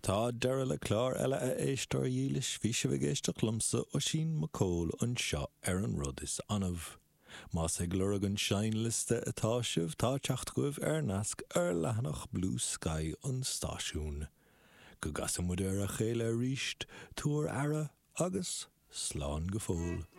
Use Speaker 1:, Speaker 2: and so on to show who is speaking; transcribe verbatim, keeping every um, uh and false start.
Speaker 1: Tá deire le clár eile a éistóir dhílis bhí se bh géiste clumsa ó sin macóil an seo ar an rud is anmh. Más ag glorag an sein liste atá sibh tá teacht goibh ar nasc ar leathanach Blue Sky an stáisiún. Go gasamid ar a chéile ríist, túair ara agus slán go fóil.